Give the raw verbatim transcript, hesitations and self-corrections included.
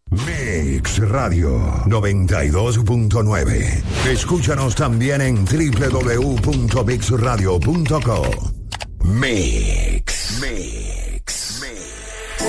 Mix Radio noventa y dos punto nueve. Escúchanos también en doble u doble u doble u punto mix radio punto co.